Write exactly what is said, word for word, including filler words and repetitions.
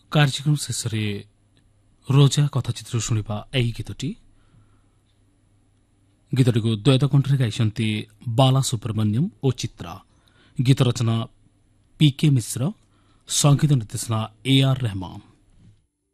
କାର୍ଯ୍ୟକ୍ରମ ଶେଷରେ ରୋଜା କଥାଚିତ୍ର ଶୁଣିବା ଏହି ଗୀତଟି ଗୀତଟିକୁ ଦ୍ୱୈତ କଣ୍ଠରେ ଗାଇଛନ୍ତି ବାଲା ସୁବ୍ରମଣ୍ୟମ୍ ଓ ଚିତ୍ରା। ଗୀତ ରଚନା ପି କେ ମିଶ୍ର, ସଙ୍ଗୀତ ନିର୍ଦ୍ଦେଶନା ଏ ଆର୍ ରେହମାନ।